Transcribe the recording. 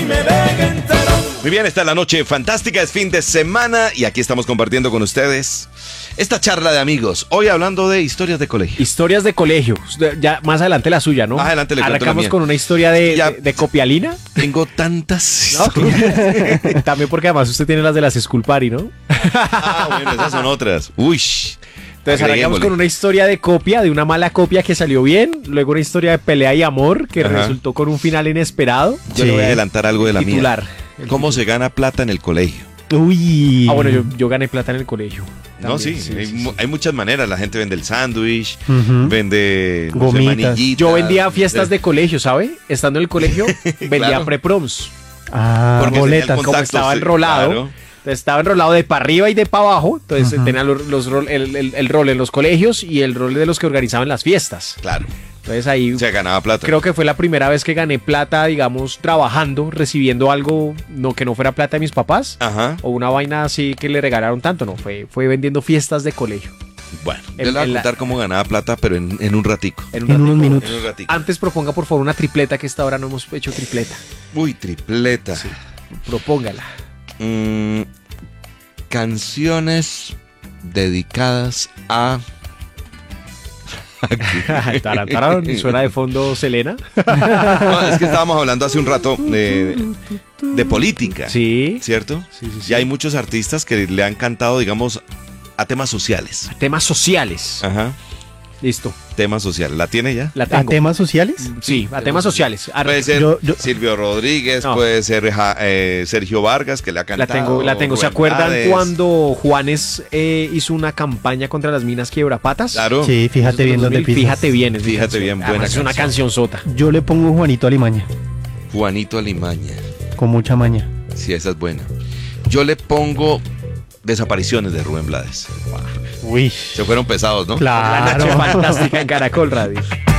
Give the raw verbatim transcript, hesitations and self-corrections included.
me deja entero. Muy bien, está la noche fantástica, es fin de semana y aquí estamos compartiendo con ustedes esta charla de amigos. Hoy hablando de historias de colegio. Historias de colegio. Ya más adelante la suya, ¿no? Más adelante le cuento la Arrancamos mía. con una historia de, Ya. de, de copialina. Tengo tantas ¿No? historias. También porque además usted tiene las de las School Party, ¿no? Ah, bueno, esas son otras. Uy. Entonces arrancamos con una historia de copia, de una mala copia que salió bien, luego una historia de pelea y amor que Ajá. resultó con un final inesperado. Yo le voy a adelantar algo de la Titular. mía. ¿Cómo se gana plata en el colegio? Uy. Ah, bueno, yo, yo gané plata en el colegio. No, También, sí, sí, hay, sí, mu- sí. hay muchas maneras. La gente vende el sándwich, Ujú. vende no sé, Gomitas. manillitas. Yo vendía fiestas de colegio, ¿sabe? Estando en el colegio, vendía Claro. pre-proms. Ah, Porque tenía el boletas. contacto, Como estaba sí, enrolado. claro. Entonces, estaba enrolado de para arriba y de para abajo. Entonces Ajá. tenía los, los rol- el, el- el rol en los colegios y el rol de los que organizaban las fiestas. Claro, Entonces ahí se ganaba plata. creo que fue la primera vez que gané plata, digamos, trabajando, recibiendo algo no que no fuera plata de mis papás. Ajá. O una vaina así que le regalaron tanto, no, fue, fue vendiendo fiestas de colegio. Bueno, yo En- le voy a en la- contar cómo ganaba plata, pero en, en un ratico. En, un En unos ratico. minutos. En un ratico. Antes proponga por favor una tripleta, que esta hora no hemos hecho tripleta. Uy, tripleta. Propóngala. Mm, canciones dedicadas a... Taran, taran, suena de fondo Selena. No, es que estábamos hablando hace un rato de, de política, Sí. ¿cierto? Sí, sí, sí. Y hay muchos artistas que le han cantado, digamos, a temas sociales. Temas sociales. Ajá, Listo. temas sociales. ¿La tiene ya? La ¿A tengo. temas sociales? Sí, a temas sociales. Ar- Puede ser Yo- yo- Silvio Rodríguez, No. puede ser ja- eh, Sergio Vargas, que le ha La cantado. tengo, la tengo. ¿Se Rubén acuerdan Blades? cuando Juanes eh, hizo una campaña contra las minas quiebrapatas? Claro. Sí, fíjate bien dónde pisas. Fíjate bien. es mi Fíjate canción. bien, buena Además, es una canción. canción sota. Yo le pongo un Juanito Alimaña, Juanito Alimaña. con mucha maña. Sí, esa es buena. Yo le pongo Desapariciones de Rubén Blades. Uy. Se fueron pesados, ¿no? La noche Claro. fantástica en Caracol Radio.